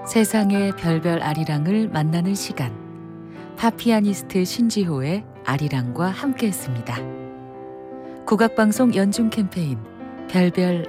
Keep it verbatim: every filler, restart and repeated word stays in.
세상의 별별 아리랑을 만나는 시간, 팝피아니스트 신지호의 아리랑과 함께했습니다. 국악방송 연중 캠페인 별별